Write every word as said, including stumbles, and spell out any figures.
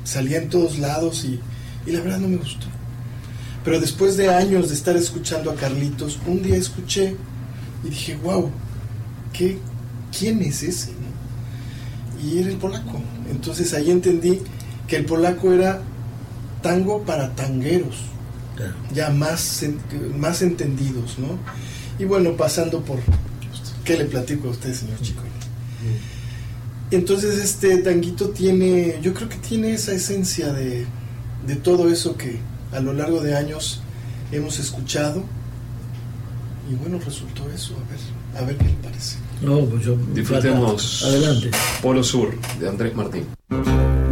salía en todos lados y, y la verdad no me gustó. Pero después de años de estar escuchando a Carlitos, un día escuché y dije, wow, ¿qué, ¿quién es ese? ¿no? Y era el polaco. Entonces ahí entendí que el polaco era tango para tangueros, claro, ya más, más entendidos, ¿no? Y bueno, pasando por... ¿Qué le platico a usted, señor Chico? Entonces este tanguito tiene, yo creo que tiene esa esencia de, de todo eso que a lo largo de años hemos escuchado, y bueno, resultó eso. A ver, a ver qué le parece. No, pues yo... Disfrutemos Adelante. Polo Sur, de Andrés Martín.